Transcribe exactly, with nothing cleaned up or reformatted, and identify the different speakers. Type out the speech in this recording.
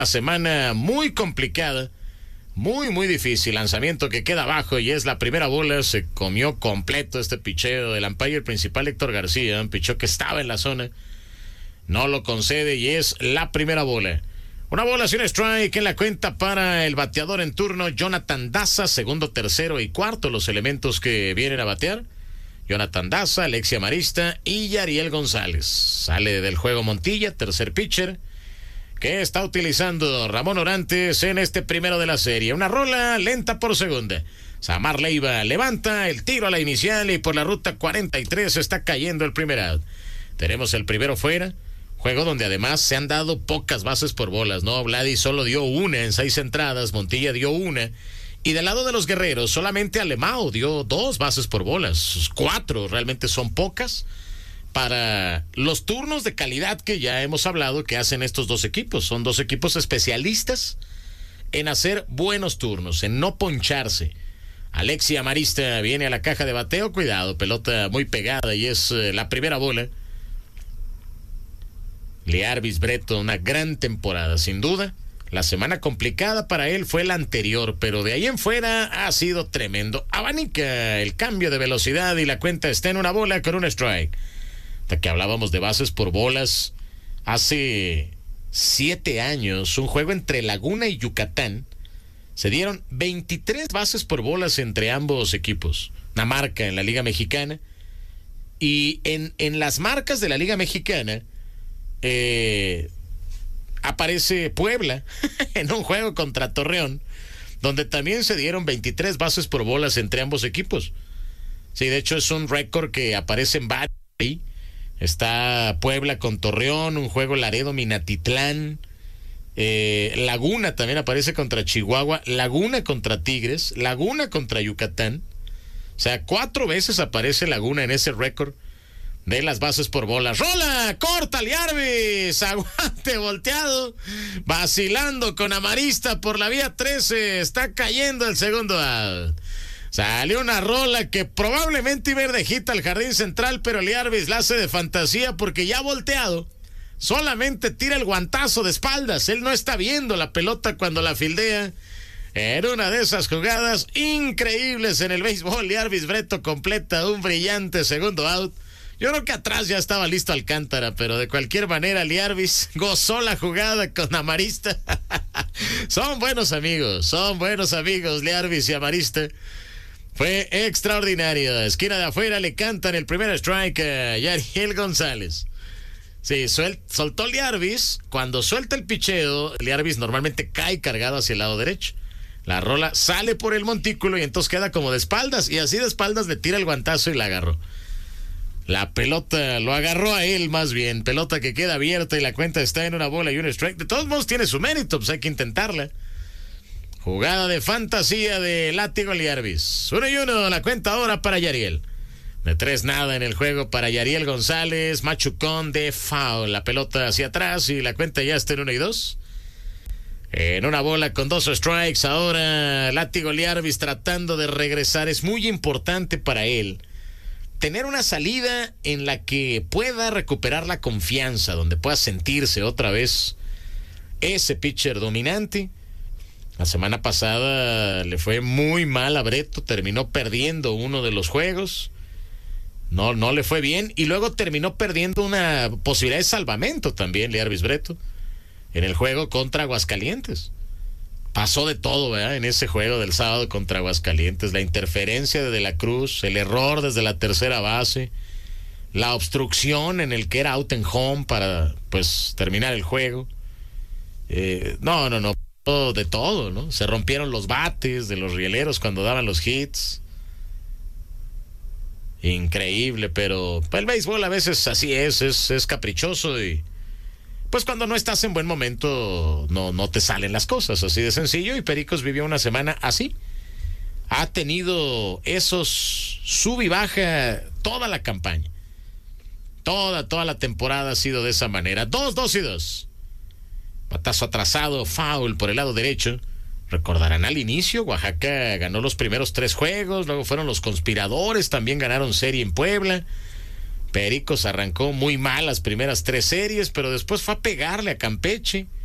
Speaker 1: Una semana muy complicada, muy, muy difícil. Lanzamiento que queda abajo y es la primera bola. Se comió completo este picheo del umpire principal Héctor García, un picheo que estaba en la zona. No lo concede y es la primera bola. Una bola sin strike en la cuenta para el bateador en turno, Jonathan Daza, segundo, tercero y cuarto, los elementos que vienen a batear. Jonathan Daza, Alexi Amarista y Yariel González. Sale del juego Montilla, tercer pitcher, que está utilizando Ramón Orantes en este primero de la serie. Una rola lenta por segunda. Samar Leiva levanta el tiro a la inicial y por la ruta cuarenta y tres está cayendo el primer out. Tenemos el primero fuera. Juego donde además se han dado pocas bases por bolas, ¿no? Vladi solo dio una en seis entradas, Montilla dio una. Y del lado de los Guerreros, solamente Alemão dio dos bases por bolas. Cuatro realmente son pocas para los turnos de calidad que ya hemos hablado que hacen estos dos equipos. Son dos equipos especialistas en hacer buenos turnos, en no poncharse. Alexi Amarista viene a la caja de bateo, cuidado, pelota muy pegada y es eh, la primera bola. Liarvis Breto, una gran temporada, sin duda. La semana complicada para él fue la anterior, pero de ahí en fuera ha sido tremendo. Abanica el cambio de velocidad y la cuenta está en una bola con un strike. Hasta que hablábamos de bases por bolas, hace siete años, un juego entre Laguna y Yucatán, se dieron veintitrés bases por bolas entre ambos equipos. Una marca en la Liga Mexicana. Y en, en las marcas de la Liga Mexicana, eh, aparece Puebla en un juego contra Torreón, donde también se dieron veintitrés bases por bolas entre ambos equipos. Sí, de hecho es un récord que aparece en varios ahí. Está Puebla con Torreón, un juego Laredo-Minatitlán, eh, Laguna también aparece contra Chihuahua, Laguna contra Tigres, Laguna contra Yucatán. O sea, cuatro veces aparece Laguna en ese récord de las bases por bolas. ¡Rola! ¡Corta, Liarvis! ¡Aguante volteado! Vacilando con Amarista por la vía trece. Está cayendo el segundo out. Salió una rola que probablemente iba a ir de hit al jardín central, pero Liarvis la hace de fantasía porque ya volteado. Solamente tira el guantazo de espaldas. Él no está viendo la pelota cuando la fildea. Era una de esas jugadas increíbles en el béisbol. Liarvis Breto completa un brillante segundo out. Yo creo que atrás ya estaba listo Alcántara, pero de cualquier manera Liarvis gozó la jugada con Amarista. Son buenos amigos, son buenos amigos Liarvis y Amarista. Fue extraordinario. Esquina de afuera le cantan el primer strike a Yariel González. Sí, suel, soltó Liarvis. Cuando suelta el picheo, Liarvis normalmente cae cargado hacia el lado derecho. La rola sale por el montículo y entonces queda como de espaldas. Y así de espaldas le tira el guantazo y la agarró. La pelota lo agarró a él más bien. Pelota que queda abierta y la cuenta está en una bola y un strike. De todos modos tiene su mérito, pues hay que intentarla. Jugada de fantasía de Látigo Liarvis. Uno y uno, la cuenta ahora para Yariel. De tres nada en el juego para Yariel González. Machucón de foul. La pelota hacia atrás y la cuenta ya está en uno y dos. En una bola con dos strikes ahora Látigo Liarvis tratando de regresar. Es muy importante para él tener una salida en la que pueda recuperar la confianza, donde pueda sentirse otra vez ese pitcher dominante. La semana pasada le fue muy mal a Breto, terminó perdiendo uno de los juegos, no, no le fue bien, y luego terminó perdiendo una posibilidad de salvamento también, Liarvis Breto, en el juego contra Aguascalientes. Pasó de todo, ¿verdad? En ese juego del sábado contra Aguascalientes, la interferencia de De la Cruz, el error desde la tercera base, la obstrucción en el que era out and home para, pues, terminar el juego. Eh, no, no, no. De todo, ¿no? Se rompieron los bates de los rieleros cuando daban los hits. Increíble, pero el béisbol a veces así es, es, es caprichoso y pues cuando no estás en buen momento no, no te salen las cosas, así de sencillo. Y Pericos vivió una semana así. Ha tenido esos sub y baja toda la campaña. Toda, toda la temporada ha sido de esa manera. Dos, dos y dos. Batazo atrasado, foul por el lado derecho. Recordarán al inicio, Oaxaca ganó los primeros tres juegos, luego fueron los conspiradores, también ganaron serie en Puebla. Pericos arrancó muy mal las primeras tres series, pero después fue a pegarle a Campeche.